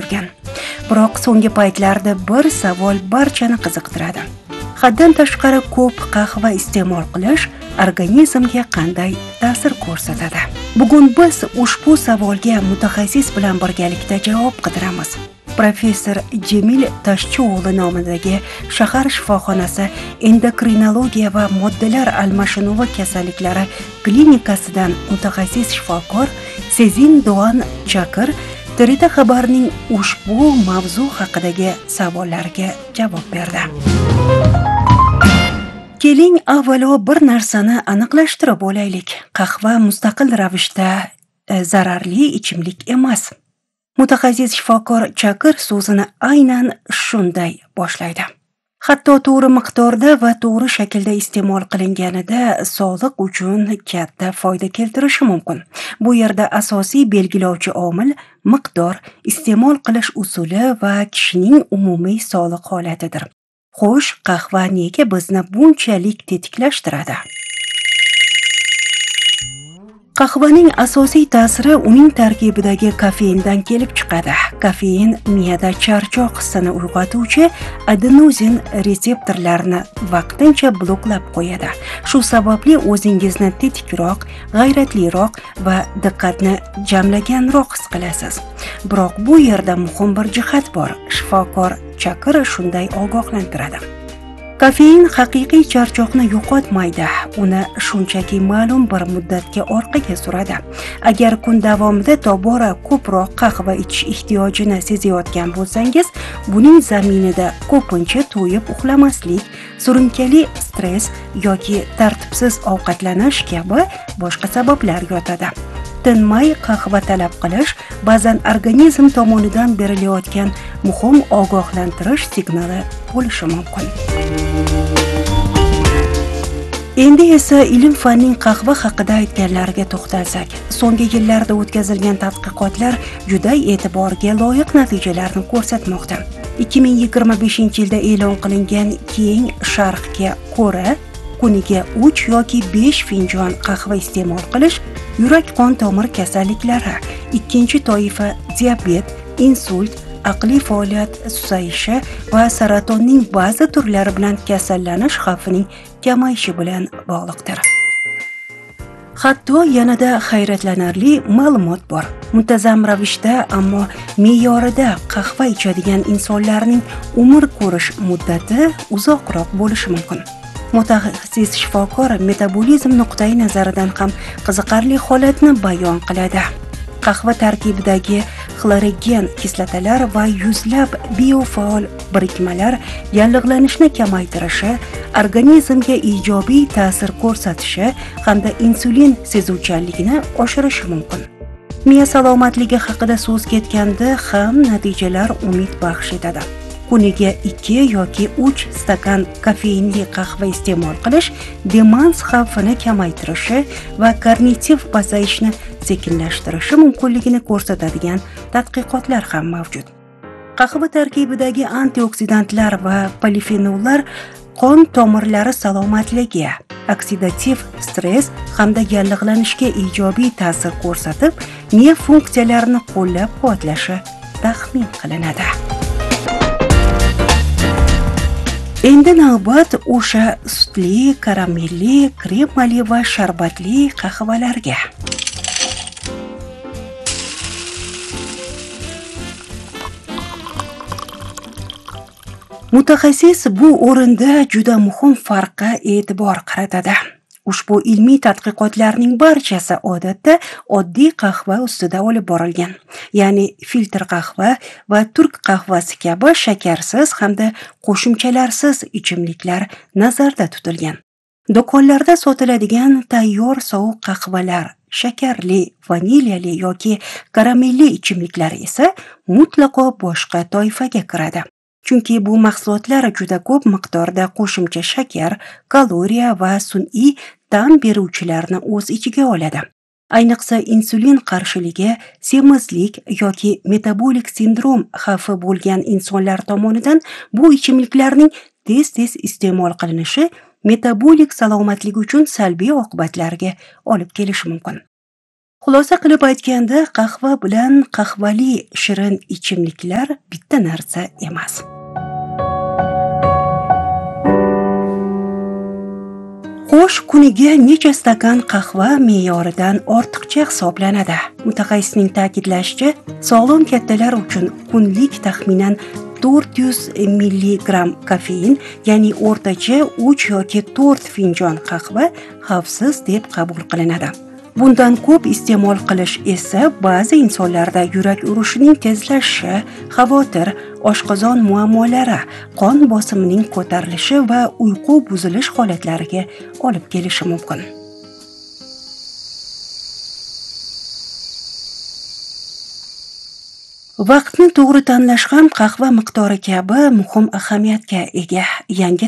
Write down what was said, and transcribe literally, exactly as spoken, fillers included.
bo'lgan. Biroq so'nggi paytlarda bir savol barchani qiziqtiradi. Haddan tashqari ko'p qahva iste'mol qilish organizmga qanday ta'sir ko'rsatadi? Bugun biz ushbu savolga mutaxassis bilan birgalikda javob qidiramiz. Professor Jamil Tashchio'g'li nomidagi shahar shifoxonasi endokrinologiya va moddalar almashinuvi kasalliklari klinikasidan mutaxassis shifokor Sezin Doğan Chakir T R T xabarning ushbu mavzu haqidagi savollariga javob berdi. Keling, avvalo bir narsani aniqlashtirib olaylik. Qahva mustaqil ravishda zararli ichimlik emas. Mutaxassis shifokor Chakir so'zini aynan shunday boshlaydi. Hatto to'g'ri miqdorda va to'g'ri shaklda iste'mol qilinganida sog'liq uchun katta foyda keltirishi mumkin. Bu yerda asosiy belgilovchi omil miqdor, iste'mol qilish usuli va kishining umumiy sog'liq holatidir. Xo'sh, qahva nega bizni bunchalik tetiklashtiradi? Qahvaning asosiy ta'siri uning tarkibidagi kofeindan kelib chiqadi. Kofein miyada charchoq hissini uyg'otuvchi adenozin reseptorlarini vaqtincha bloklab qo'yadi. Shu sababli o'zingizni tetikroq, g'ayratliroq va diqqatni jamlaganroq his qilasiz. Biroq bu yerda muhim bir jihat bor. Shifokor Chakir shunday ogohlantiradi. Kofein haqiqiy charchoqni yo'qotmaydi, uni shunchaki ma'lum bir muddatga orqaga suradi. Agar kun davomida tobora ko'proq qahva ichish ehtiyojini sezayotgan bo'lsangiz, buning zaminida ko'pincha to'yib uxlamaslik, surunkali stress yoki tartibsiz ovqatlanish kabi boshqa sabablar yotadi. Tinmay qahva talab qilish ba'zan organizm tomonidan berilayotgan muhim ogohlantirish signali bo'lishi mumkin. Endi esa ilm-fanning qahva haqida aytganlariga to'xtalsak, so'nggi yillarda o'tkazilgan tadqiqotlar juda e'tiborga loyiq natijalarni ko'rsatmoqda. ikki ming yigirma beshinchi yilda e'lon qilingan keng sharhga ko'ra, kuniga uch yoki besh finjon qahva iste'mol qilish yurak-qon tomir kasalliklari, ikkinchi toifa diabet, insult, aqliy faoliyat susayishi va saratonning ba'zi turlari bilan kasallanish xavfining kamayishi bilan bog'liqdir. Hatto yanada hayratlanarli ma'lumot bor. Muntazam ravishda, ammo me'yorida qahva ichadigan insonlarning umr ko'rish muddati uzoqroq bo'lishi mumkin. Mutaxassis shifokor metabolizm nuqtai nazaridan ham qiziqarli holatni bayon qiladi. Qahva tarkibidagi xlorogen kislotalar va yuzlab biofaol birikmalar yallig'lanishni kamaytirishi, organizmga ijobiy ta'sir ko'rsatishi hamda insulin sezuvchanligini oshirishi mumkin. Miya salomatligi haqida so'z ketganda ham natijalar umid baxsh etadi. Kuniga ikki yoki uch stakan kofeinli qahva iste'mol qilish demans xavfini kamaytirishi va kognitiv pasayishni sekinlashtirishi mumkinligini ko'rsatadigan tadqiqotlar ham mavjud. Qahva tarkibidagi antioksidantlar va polifenollar qon tomirlari salomatligi, oksidativ stress hamda yallig'lanishga ijobiy ta'sir ko'rsatib, miya funksiyalarini qo'llab-quvvatlashi taxmin qilinadi. Endi navbat o'sha sutli, karamelli, kremali va sharbatli qahvalarga. Mutaxassis bu o'rinda juda muhim farqqa e'tibor qaratadi. Ushbu ilmiy tadqiqotlarning barchasi odatda oddiy qahva ustida olib borilgan. Ya'ni filtr qahva va turk qahvasi kabi shakarsiz hamda qo'shimchalarsiz ichimliklar nazarda tutilgan. Do'konlarda sotiladigan tayyor sovuq qahvalar, shakarli, vanilyali yoki karamelli ichimliklar esa mutlaqo boshqa toifaga kiradi. Chunki bu mahsulotlar juda ko'p miqdorda qo'shimcha shakar, kaloriya va sun'iy ta'm beruvchilarni o'z ichiga oladi. Ayniqsa insulin qarshiligi, semizlik yoki metabolik sindrom xavfi bo'lgan insonlar tomonidan bu ichimliklarning tez-tez iste'mol qilinishi metabolik salomatlik uchun salbiy oqibatlarga olib kelishi mumkin. Xulosa qilib aytganda, qahva bilan qahvali shirin ichimliklar bitta narsa emas. Xo'sh, kuniga necha stakan qahva me'yoridan ortiqcha hisoblanadi? Mutaxassisning ta'kidlashicha, sog'lom kattalar uchun kunlik taxminan to'rt yuz milligramm kofein, ya'ni o'rtacha uch yoki to'rt finjon qahva xavfsiz deb qabul qilinadi. Bundan ko'p iste'mol qilish esa ba'zi insonlarda yurak urishining tezlashishi, xavotir, oshqozon muammolari, qon bosimining ko'tarilishi va uyqu buzilish holatlariga olib kelishi mumkin. Vaqtni to'g'ri tanlash ham qahva miqdori kabi muhim ahamiyatga ega. Yangi